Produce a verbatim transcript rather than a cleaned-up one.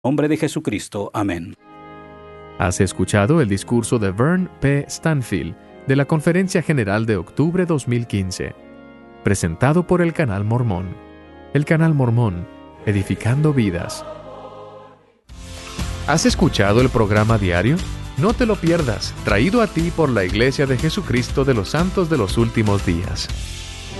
nombre de Jesucristo. Amén. Has escuchado el discurso de Vern P. Stanfield de la Conferencia General de octubre dos mil quince, presentado por el Canal Mormón. El Canal Mormón, edificando vidas. ¿Has escuchado el programa diario? No te lo pierdas, traído a ti por la Iglesia de Jesucristo de los Santos de los Últimos Días.